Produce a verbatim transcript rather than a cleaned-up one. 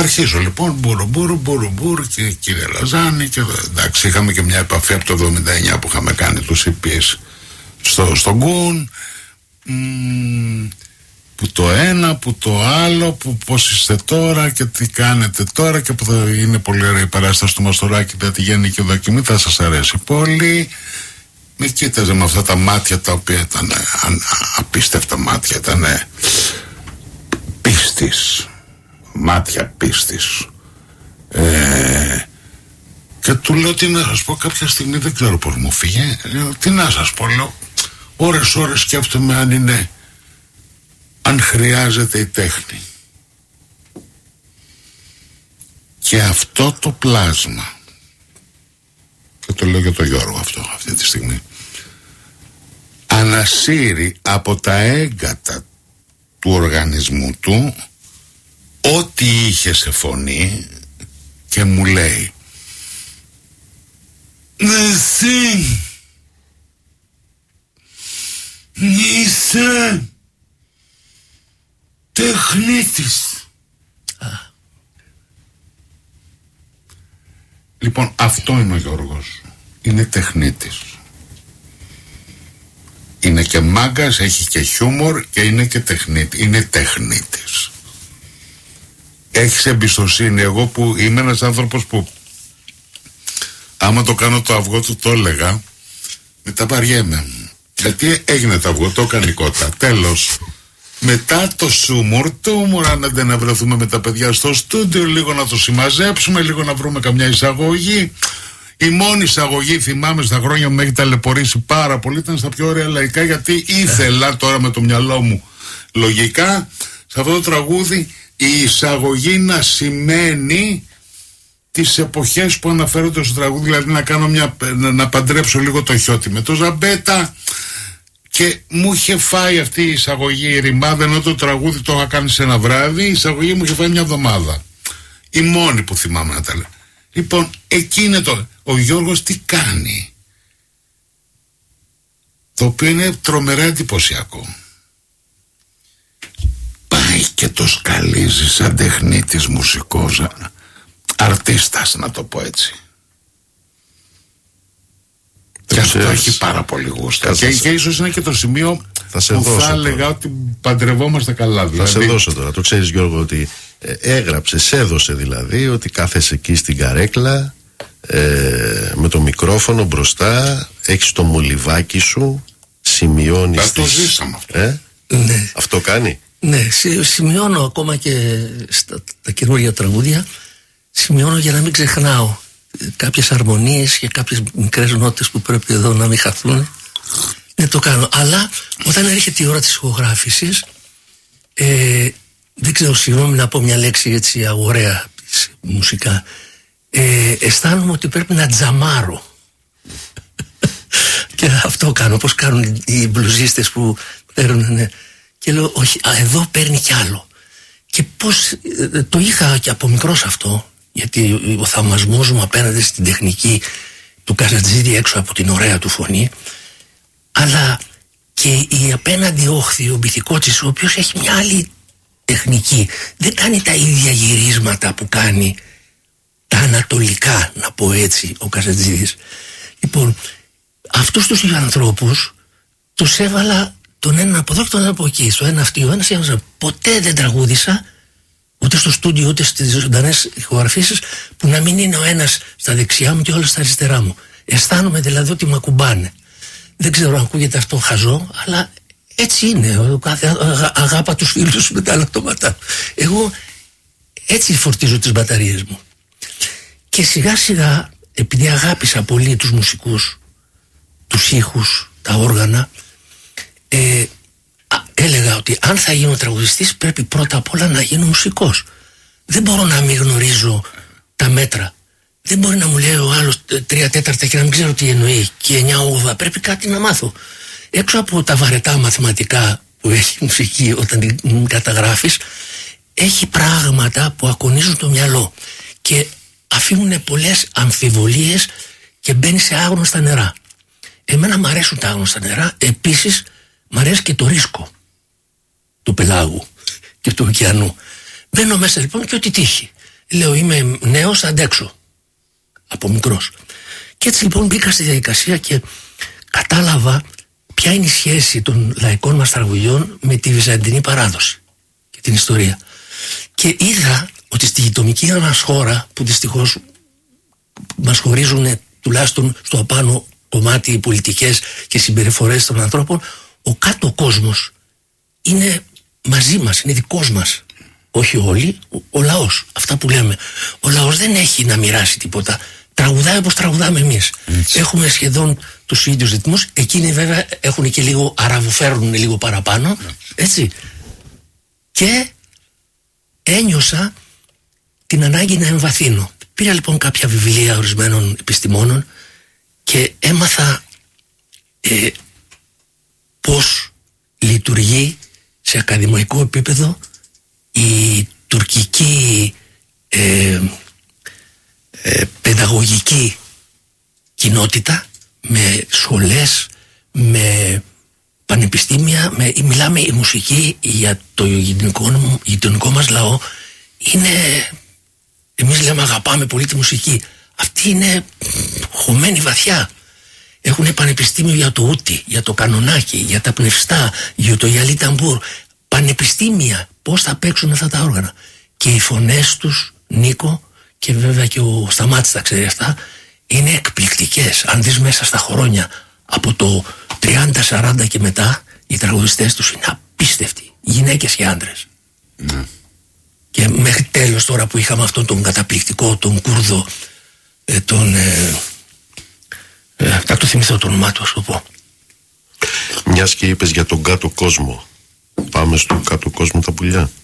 Αρχίζω λοιπόν μπουρουμπουρου, μπουρουμπουρου και κύριε Λαζάνη και εντάξει, είχαμε και μια επαφή από το εβδομήντα εννιά που είχαμε κάνει τους ι πις στο, στο Γκουν, μ, που το ένα, που το άλλο, που πώς είστε τώρα και τι κάνετε τώρα και που θα είναι πολύ ωραία η παράσταση του Μαστοράκη, δηλαδή γίνει και δοκιμή, θα σας αρέσει πολύ. Με κοίταζε με αυτά τα μάτια τα οποία ήταν απίστευτα μάτια, ήταν πίστης, μάτια πίστης, ε, και του λέω τι να σας πω, κάποια στιγμή δεν ξέρω πως μου φύγε, λέω, τι να σας πω, λέω, ώρες ώρες σκέφτομαι αν είναι, αν χρειάζεται η τέχνη. Και αυτό το πλάσμα, και το λέω για τον Γιώργο αυτό αυτή τη στιγμή, ανασύρει από τα έγκατα του οργανισμού του ό,τι είχε σε φωνή και μου λέει, εσύ είσαι τεχνίτης. Λοιπόν, αυτό είναι ο Γιώργος. Είναι τεχνίτης. Είναι και μάγκας, έχει και χιούμορ και είναι και τεχνίτη. Είναι τεχνίτης. Έχεις εμπιστοσύνη. Εγώ που είμαι ένας άνθρωπος που άμα το κάνω το αυγό του το έλεγα, μετά βαριέμαι. Γιατί έγινε το αυγό, το έκανε η κότα. Τέλος. Μετά το σούμορ, το ουμορ, άντε να βρεθούμε με τα παιδιά στο στούντιο, λίγο να το συμμαζέψουμε, λίγο να βρούμε καμιά εισαγωγή. Η μόνη εισαγωγή, θυμάμαι, στα χρόνια που με έχει ταλαιπωρήσει πάρα πολύ, ήταν στα πιο ωραία λαϊκά, γιατί ήθελα τώρα με το μυαλό μου λογικά σε αυτό το τραγούδι η εισαγωγή να σημαίνει τις εποχές που αναφέρονται στο τραγούδι, δηλαδή να κάνω μια, να, να παντρέψω λίγο το Χιώτη με το Ζαμπέτα. Και μου είχε φάει αυτή η εισαγωγή η ρημάδα, ενώ το τραγούδι το είχα κάνει σε ένα βράδυ, η εισαγωγή μου είχε φάει μια εβδομάδα. Η μόνη που θυμάμαι να τα λέω. Λοιπόν, εκεί είναι το. Ο Γιώργος τι κάνει, το οποίο είναι τρομερά εντυπωσιακό. Πάει και το σκαλίζει σαν τεχνίτης, μουσικός, αρτίστας, να το πω έτσι. Και αυτό έχει πάρα πολύ γούστο. Και, και ίσως είναι και το σημείο θα σε που θα έλεγα ότι παντρευόμαστε καλά. Δηλαδή. Θα σε δώσω τώρα. Το ξέρεις, Γιώργο, ότι ε, έγραψε, σε έδωσε δηλαδή, ότι κάθεσαι εκεί στην καρέκλα ε, με το μικρόφωνο μπροστά, έχεις το μολυβάκι σου, σημειώνεις. Θα το ζήσαμε αυτό. Ε? Ναι. Αυτό κάνει. Ναι, σημειώνω ακόμα και στα τα καινούργια τραγούδια, σημειώνω για να μην ξεχνάω κάποιες αρμονίες και κάποιες μικρές νότες που πρέπει εδώ να μην χαθούν. Ναι, το κάνω. Αλλά όταν έρχεται η ώρα της ηχογράφησης, ε, δεν ξέρω, συγγνώμη να πω μια λέξη έτσι αγοραία μουσικά, ε, αισθάνομαι ότι πρέπει να τζαμάρω. Και αυτό κάνω, όπως κάνουν οι μπλουζίστες που παίρνουν, ναι. Και λέω, όχι, α, εδώ παίρνει κι άλλο. Και πώς ε, το είχα και από μικρός αυτό, γιατί ο θαυμασμός μου απέναντι στην τεχνική του Καζατζίδη έξω από την ωραία του φωνή, αλλά και η απέναντι όχθη, ο Μπιθικότσης, ο οποίος έχει μια άλλη τεχνική, δεν κάνει τα ίδια γυρίσματα που κάνει τα ανατολικά, να πω έτσι, ο Καζατζίδης. Λοιπόν, αυτούς τους δύο ανθρώπους τους έβαλα τον έναν από εδώ και τον έναν από εκεί, στο ένα αυτή, ο ένας ένας, ποτέ δεν τραγούδισα ούτε στο στούντιο ούτε στις ζωντανές ηχογραφήσεις που να μην είναι ο ένας στα δεξιά μου και όλα στα αριστερά μου. Αισθάνομαι δηλαδή ότι με ακουμπάνε. Δεν ξέρω αν ακούγεται αυτό χαζό, αλλά έτσι είναι. Ο κάθε αγα, αγάπα τους φίλους με τα λεπτόματα. Εγώ έτσι φορτίζω τις μπαταρίες μου. Και σιγά σιγά, επειδή αγάπησα πολύ τους μουσικούς, τους ήχους, τα όργανα, ε, έλεγα ότι αν θα γίνω τραγουδιστής πρέπει πρώτα απ' όλα να γίνω μουσικός. Δεν μπορώ να μην γνωρίζω τα μέτρα. Δεν μπορεί να μου λέει ο άλλος τρία τέταρτα και να μην ξέρω τι εννοεί και εννιά όγδοα. Πρέπει κάτι να μάθω. Έξω από τα βαρετά μαθηματικά που έχει η μουσική όταν την καταγράφεις, έχει πράγματα που ακονίζουν το μυαλό και αφήνουν πολλές αμφιβολίες και μπαίνει σε άγνωστα νερά. Εμένα μου αρέσουν τα άγνωστα νερά. Επίσης μ' αρέσει και το ρίσκο του πελάγου και του ωκεανού. Μπαίνω μέσα λοιπόν και ό,τι τύχει. Λέω είμαι νέος, αντέξω από μικρός. Και έτσι λοιπόν μπήκα στη διαδικασία και κατάλαβα ποια είναι η σχέση των λαϊκών μας τραγουδιών με τη βυζαντινή παράδοση και την ιστορία. Και είδα ότι στη γειτονική μας χώρα, που δυστυχώς μας χωρίζουν τουλάχιστον στο απάνω κομμάτι οι πολιτικές και συμπεριφορές των ανθρώπων, ο κάτω κόσμος είναι μαζί μας, είναι δικός μας. Όχι όλοι, ο, ο λαός. Αυτά που λέμε. Ο λαός δεν έχει να μοιράσει τίποτα. Τραγουδάει όπως τραγουδάμε εμείς. Έτσι. Έχουμε σχεδόν τους ίδιους ρυθμούς. Εκείνοι βέβαια έχουν και λίγο, αραβοφέρνουν λίγο παραπάνω. Έτσι. Και ένιωσα την ανάγκη να εμβαθύνω. Πήρα λοιπόν κάποια βιβλία ορισμένων επιστημόνων και έμαθα ε, πώς λειτουργεί σε ακαδημαϊκό επίπεδο η τουρκική ε, ε, παιδαγωγική κοινότητα, με σχολές, με πανεπιστήμια, με, μιλάμε η μουσική για το γειτονικό, γειτονικό μας λαό είναι, εμείς λέμε αγαπάμε πολύ τη μουσική, αυτή είναι χωμένη βαθιά. Έχουν πανεπιστήμιο για το ούτι, για το κανονάκι, για τα πνευστά, για το γυαλί ταμπούρ. Πανεπιστήμια, πώς θα παίξουν αυτά τα όργανα. Και οι φωνές τους, Νίκο, και βέβαια και ο Σταμάτης τα ξέρει αυτά, είναι εκπληκτικές. Αν δεις μέσα στα χρόνια από το τριάντα σαράντα και μετά, οι τραγουδιστές τους είναι απίστευτοι, γυναίκες και άντρες. Mm. Και μέχρι τέλος τώρα που είχαμε αυτόν τον καταπληκτικό, τον Κούρδο, ε, τον... Ε, ε, θα το θυμηθώ το όνομά του, ας το πω. Μιας και είπες για τον κάτω κόσμο, πάμε στον κάτω κόσμο τα πουλιά.